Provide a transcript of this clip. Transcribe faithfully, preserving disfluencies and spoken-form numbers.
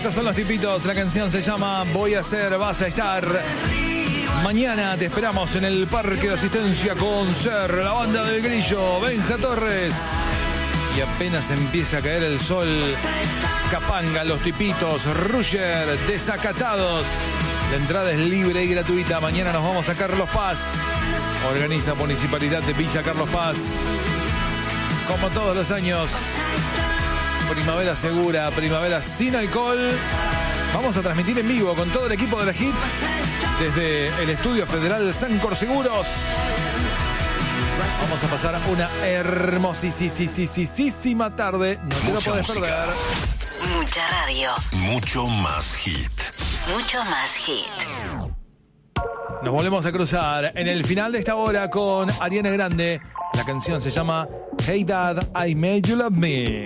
Estos son los tipitos. La canción se llama Voy a ser, vas a estar. Mañana te esperamos en el Parque de Asistencia con Ser, la banda del Grillo, Benja Torres. Y apenas empieza a caer el sol, Capanga, los tipitos, Rusher, Desacatados. La entrada es libre y gratuita. Mañana nos vamos a Carlos Paz. Organiza Municipalidad de Villa Carlos Paz. Como todos los años, primavera segura, primavera sin alcohol. Vamos a transmitir en vivo con todo el equipo de la Hit desde el Estudio Federal de Sancor Seguros. Vamos a pasar una hermosísima tarde. No te lo podés perder. Mucha radio. Mucho más hit. Mucho más hit. Nos volvemos a cruzar en el final de esta hora con Ariana Grande. La canción se llama Hey Dad, I Made You Love Me.